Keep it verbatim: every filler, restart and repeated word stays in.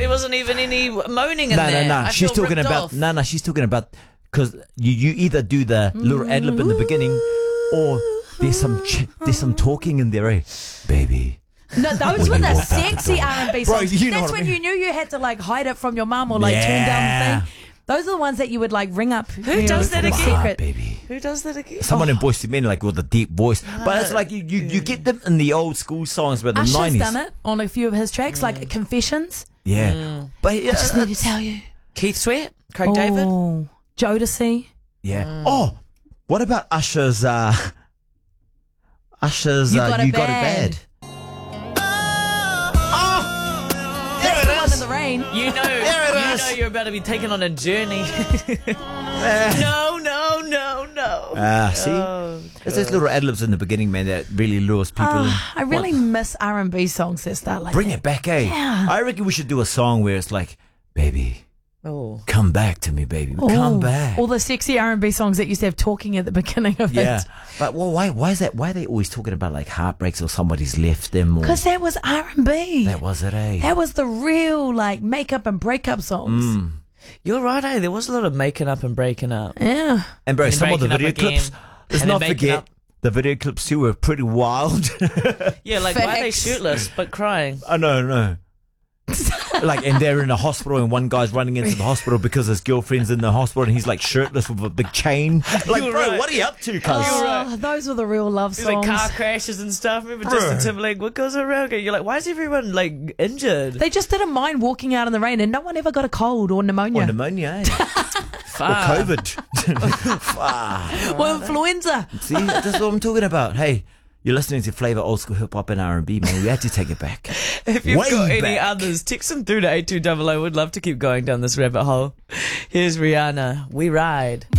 There wasn't even any moaning in no, there. no, no. I She's feel talking ripped about off. no, no. She's talking about because you, you either do the little ad lib in the beginning, or there's some ch- there's some talking in there, eh? Baby. No, those When were you the walk out the sexy door. R and B Bro, songs. you know That's what I when mean. you knew you had to like hide it from your mum or like turn down Yeah. the thing. Those are the ones that you would like ring up. Who does that Come again? on, Secret. baby. Who does that again? Someone in Boyz two Men, like with a deep voice, but it's like you, you, you get them in the old school songs, but the Usher's nineties. done it on a few of his tracks, like Confessions. Yeah, but yeah, I just need to tell you. Keith Sweat? Craig David? Oh, Jodeci. yeah. Oh, what about Usher's? Uh, Usher's You uh, Got It You Got It Bad. Bad. Oh, That's the one in the rain. You know, it you is. know you're about to be taken on a journey. no, no, no, no. Ah, see, Oh, there's those little ad libs in the beginning, man, that really lures people in. Ah, I really miss R and B songs that start like Bring that. it back, eh? Yeah. I reckon we should do a song where it's like, baby, Oh. come back to me, baby, come Ooh, back. All the sexy R and B songs that used to have talking at the beginning of Yeah, it. but well, why? Why is that? Why are they always talking about like heartbreaks or somebody's left them? Or Because that was R and B. that was it, eh? That was the real like makeup and breakup songs. Mm. You're right, eh? There was a lot of making up and breaking up. Yeah. And bro, And some of the breaking up video again, clips. Let's and then not making forget up. the video clips too were pretty wild. Yeah, like why are they Facts. shirtless but crying? I know, no. Like, and they're in a hospital, and one guy's running into the hospital because his girlfriend's in the hospital, and he's like shirtless with a big chain. Like, You're bro, right. what are you up to, cuz? Oh, those were the real love There's songs. like car crashes and stuff. Remember Bruh. Justin Timberlake? What goes around? You're like, why is everyone like injured? They just didn't mind walking out in the rain, and no one ever got a cold or pneumonia Or pneumonia, eh? Or Fuck. COVID. Fuck. or influenza. See, that's what I'm talking about. Hey, you're listening to Flavour Old School Hip Hop and R and B, man. We had to take it back. If you've Way got any back. others, text them through to eight two double oh. Would love to keep going down this rabbit hole. Here's Rihanna. We ride.